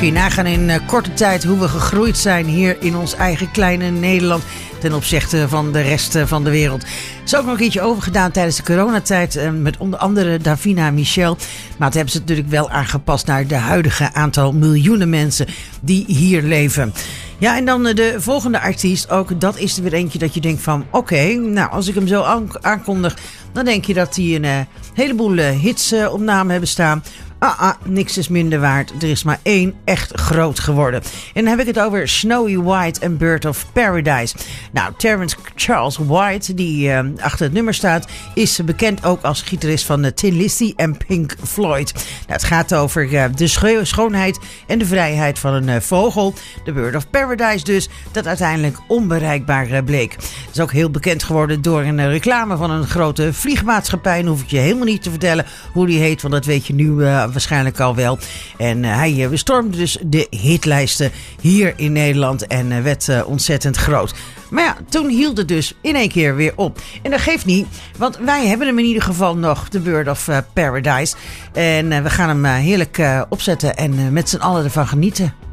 Kun je nagaan in korte tijd hoe we gegroeid zijn hier in ons eigen kleine Nederland ten opzichte van de rest van de wereld. Is ook nog een keertje overgedaan tijdens de coronatijd met onder andere Davina Michel. Maar dat hebben ze natuurlijk wel aangepast naar de huidige aantal miljoenen mensen die hier leven. Ja, en dan de volgende artiest ook. Dat is er weer eentje dat je denkt van oké, nou als ik hem zo aankondig, dan denk je dat hij een heleboel hits op naam hebben staan. Niks is minder waard. Er is maar één echt groot geworden. En dan heb ik het over Snowy White en Bird of Paradise. Nou, Terence Charles White, die achter het nummer staat, is bekend ook als gitarist van Tin Lizzy en Pink Floyd. Nou, het gaat over de schoonheid en de vrijheid van een vogel. De Bird of Paradise dus, dat uiteindelijk onbereikbaar bleek. Het is ook heel bekend geworden door een reclame van een grote vliegmaatschappij. En hoef ik je helemaal niet te vertellen hoe die heet, want dat weet je nu waarschijnlijk al wel. En hij bestormde dus de hitlijsten hier in Nederland en werd ontzettend groot. Maar ja, toen hield het dus in één keer weer op. En dat geeft niet, want wij hebben hem in ieder geval nog, de Bird of Paradise. En we gaan hem heerlijk opzetten en met z'n allen ervan genieten.